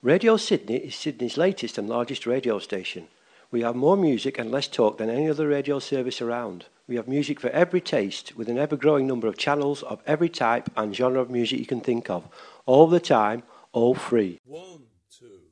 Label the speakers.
Speaker 1: Radio Sydney is Sydney's latest and largest radio station. We have more music and less talk than any other radio service around. We have music for every taste, with an ever-growing number of channels of every type and genre of music you can think of, all the time, all free.
Speaker 2: 1, 2